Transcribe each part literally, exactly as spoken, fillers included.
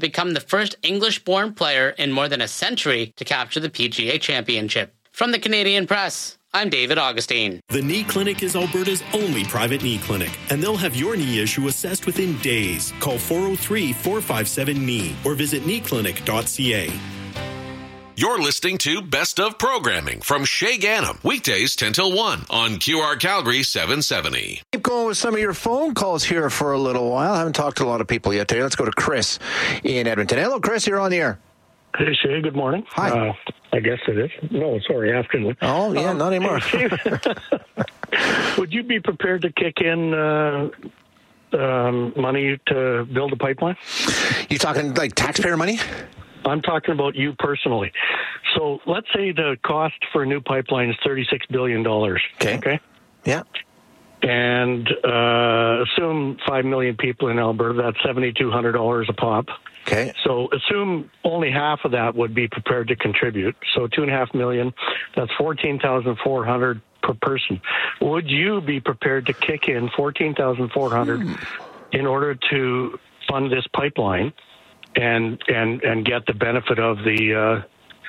become the first English-born player in more than a century to capture the P G A Championship. From the Canadian Press, I'm David Augustine. The Knee Clinic is Alberta's only private knee clinic, and they'll have your knee issue assessed within days. Call four oh three, four five seven, K N E E or visit knee clinic dot c a. You're listening to Best of Programming from Shay Gannam, weekdays ten till one on Q R Calgary seven seventy. Keep going with some of your phone calls here for a little while. I haven't talked to a lot of people yet today. Let's go to Chris in Edmonton. Hello, Chris. You're on the air. Hey, Shay. Good morning. Hi. Uh, I guess it is. No, sorry, afternoon. Oh, yeah, um, not anymore. Would you be prepared to kick in uh, um, money to build a pipeline? You talking like taxpayer money? I'm talking about you personally. So let's say the cost for a new pipeline is thirty-six billion dollars. Okay. Okay. Yeah. And uh, assume five million people in Alberta, that's seven thousand two hundred dollars a pop. Okay. So assume only half of that would be prepared to contribute. So two and a half million, that's fourteen thousand four hundred per person. Would you be prepared to kick in fourteen thousand four hundred hmm. in order to fund this pipeline and and and get the benefit of the uh,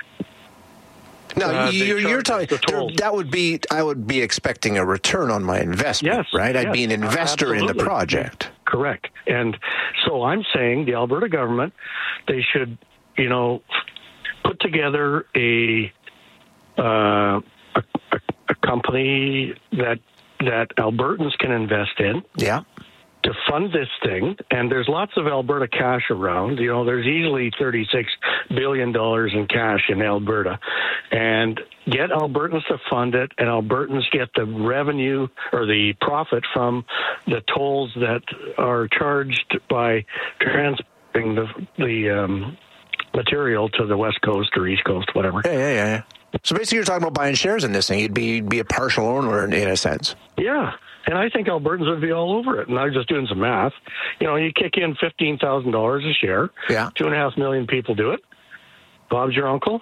No, uh, you're, you're talking, that would be, I would be expecting a return on my investment, yes, right? I'd yes, be an investor absolutely. in the project. Correct. And so I'm saying the Alberta government, they should, you know, put together a, uh, a, a, a company that, that Albertans can invest in. Yeah. To fund this thing, and there's lots of Alberta cash around. You know, there's easily thirty-six billion dollars in cash in Alberta. And get Albertans to fund it, and Albertans get the revenue or the profit from the tolls that are charged by transporting the, the um, material to the West Coast or East Coast, whatever. Yeah, yeah, yeah. So basically you're talking about buying shares in this thing. You'd be, be a partial owner in, in a sense. Yeah. And I think Albertans would be all over it. And I was just doing some math. You know, you kick in fifteen thousand dollars a share. Yeah. Two and a half million people do it. Bob's your uncle.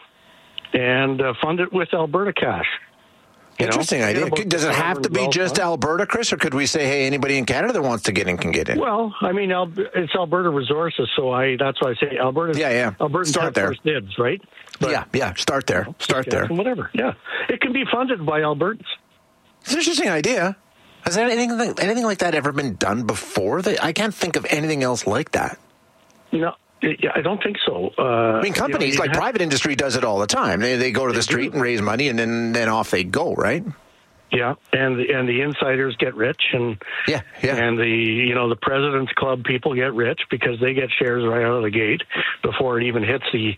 And uh, fund it with Alberta cash. You Interesting know? idea. Does it have to be just Alberta, Chris, or could we say, hey, anybody in Canada that wants to get in can get in? Well, I mean, it's Alberta Resources, so I that's why I say Alberta. Yeah, yeah. Albertans Start have there. first dibs, right? But, yeah, yeah. Start there. Start there. Whatever. Yeah, it can be funded by Albertans. It's an interesting idea. Has there anything anything like that ever been done before? I can't think of anything else like that. No. Yeah, I don't think so. Uh, I mean, companies, you know, like have, private industry does it all the time. They they go to the street do. and raise money, and then, then off they go, right? Yeah, and the, and the insiders get rich, and yeah, yeah, and the you know the President's Club people get rich because they get shares right out of the gate before it even hits the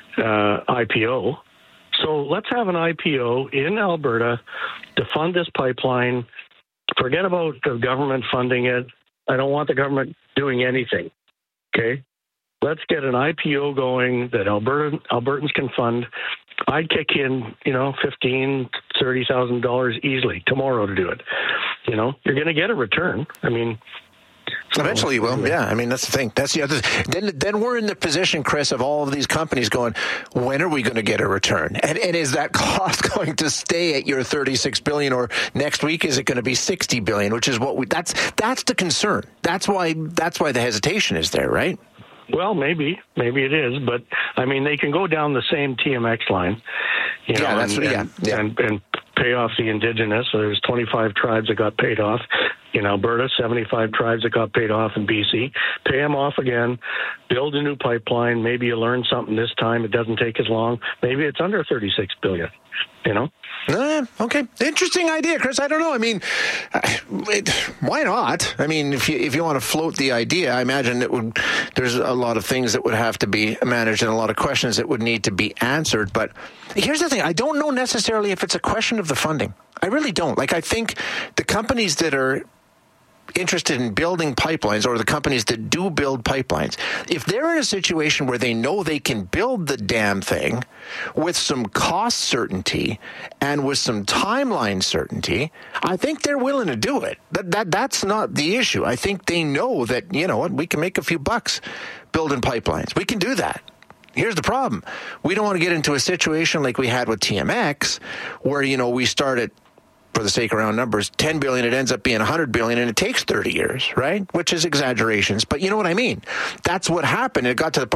uh, I P O. So let's have an I P O in Alberta to fund this pipeline. Forget about the government funding it. I don't want the government doing anything. Okay. Let's get an I P O going that Alberta Albertans can fund. I'd kick in, you know, fifteen, thirty thousand dollars easily tomorrow to do it. You know, you're going to get a return. I mean, so eventually you will. Yeah, I mean that's the thing. That's the other. Then, then we're in the position, Chris, of all of these companies going, when are we going to get a return? And and is that cost going to stay at your thirty-six billion, or next week is it going to be sixty billion? Which is what we. That's that's the concern. That's why that's why the hesitation is there, right? Well, maybe, maybe it is, but I mean, they can go down the same T M X line, you know, yeah, that's and, what, yeah, and, yeah. and, and pay off the Indigenous. So there's twenty-five tribes that got paid off in Alberta, seventy-five tribes that got paid off in B C. Pay them off again, build a new pipeline. Maybe you learn something this time. It doesn't take as long. Maybe it's under thirty-six billion. You know. Uh, okay, interesting idea, Chris. I don't know. I mean, it, why not? I mean, if you if you want to float the idea, I imagine it would. There's a lot of things that would have to be managed and a lot of questions that would need to be answered. But here's the thing: I don't know necessarily if it's a question of the funding. I really don't. Like, I think the companies that are interested in building pipelines, or the companies that do build pipelines, if they're in a situation where they know they can build the damn thing with some cost certainty and with some timeline certainty, I think they're willing to do it. That that that's not the issue. I think they know that, you know what, we can make a few bucks building pipelines. We can do that. Here's the problem. We don't want to get into a situation like we had with T M X where, you know, we start at, for the sake of round numbers, ten billion, it ends up being one hundred billion, and it takes thirty years, right? Which is exaggerations, but you know what I mean. That's what happened. It got to the point